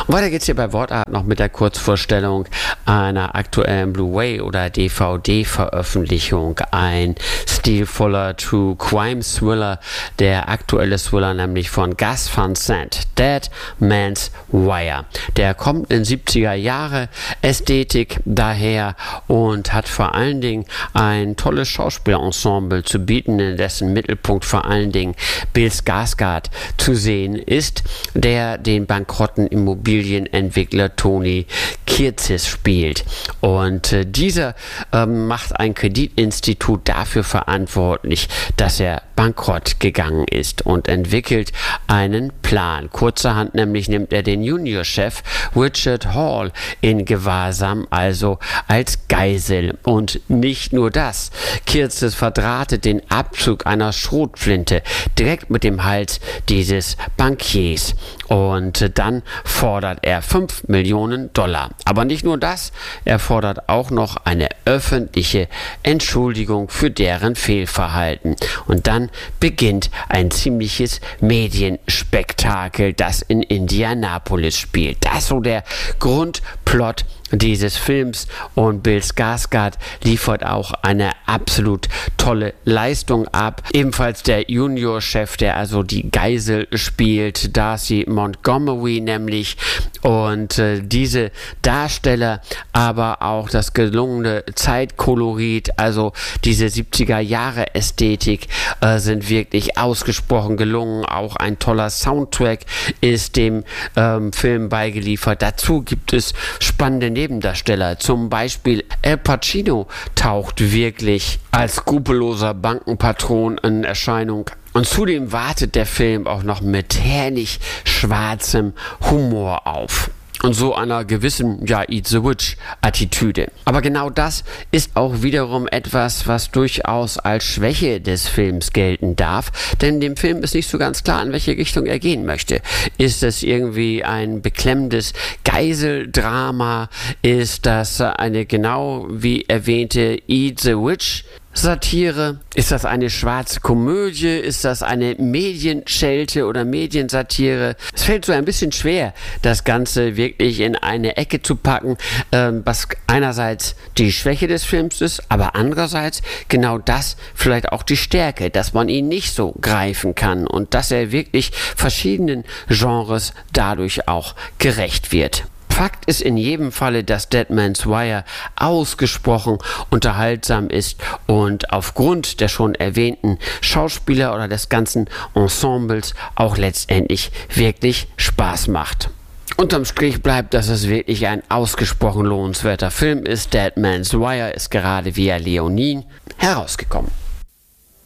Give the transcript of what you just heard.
Und weiter geht's hier bei Wortart noch mit der Kurzvorstellung einer aktuellen Blu-ray oder DVD-Veröffentlichung. Ein stilvoller True Crime Thriller, der aktuelle Thriller nämlich von Gus Van Sant, Dead Man's Wire. Der kommt in 70er Jahre Ästhetik daher und hat vor allen Dingen ein tolles Schauspielerensemble zu bieten, in dessen Mittelpunkt vor allen Dingen Bill Skarsgård zu sehen ist, der den bankrotten Immobilienentwickler Tony Kirzis spielt. Und dieser macht ein Kreditinstitut dafür verantwortlich, dass er bankrott gegangen ist und entwickelt einen Plan. Kurzerhand nämlich nimmt er den Juniorchef Richard Hall in Gewahrsam, also als Geisel. Und nicht nur das. Kirzis verdrahtet den Abzug einer Schrotflinte direkt mit dem Hals dieses Bankiers. Und dann fordert er $5 Millionen. Aber nicht nur das, er fordert auch noch eine öffentliche Entschuldigung für deren Fehlverhalten. Und dann beginnt ein ziemliches Medienspektakel, das in Indianapolis spielt. Das ist so der Grundplot dieses Films und Bill Skarsgård liefert auch eine absolut tolle Leistung ab. Ebenfalls der Juniorchef, der also die Geisel spielt, Darcy Montgomery nämlich, und diese Darsteller, aber auch das gelungene Zeitkolorit, also diese 70er Jahre Ästhetik sind wirklich ausgesprochen gelungen. Auch ein toller Soundtrack ist dem Film beigeliefert. Dazu gibt es spannende Nebendarsteller, zum Beispiel Al Pacino taucht wirklich als skrupelloser Bankenpatron in Erscheinung. Und zudem wartet der Film auch noch mit herrlich schwarzem Humor auf. Und so einer gewissen, Eat the Witch Attitüde. Aber genau das ist auch wiederum etwas, was durchaus als Schwäche des Films gelten darf. Denn dem Film ist nicht so ganz klar, in welche Richtung er gehen möchte. Ist es irgendwie ein beklemmendes Geiseldrama? Ist das eine genau wie erwähnte Eat the Witch Satire? Ist das eine schwarze Komödie? Ist das eine Medienschelte oder Mediensatire? Es fällt so ein bisschen schwer, das Ganze wirklich in eine Ecke zu packen, was einerseits die Schwäche des Films ist, aber andererseits genau das vielleicht auch die Stärke, dass man ihn nicht so greifen kann und dass er wirklich verschiedenen Genres dadurch auch gerecht wird. Fakt ist in jedem Falle, dass Dead Man's Wire ausgesprochen unterhaltsam ist und aufgrund der schon erwähnten Schauspieler oder des ganzen Ensembles auch letztendlich wirklich Spaß macht. Unterm Strich bleibt, dass es wirklich ein ausgesprochen lohnenswerter Film ist. Dead Man's Wire ist gerade via Leonin herausgekommen.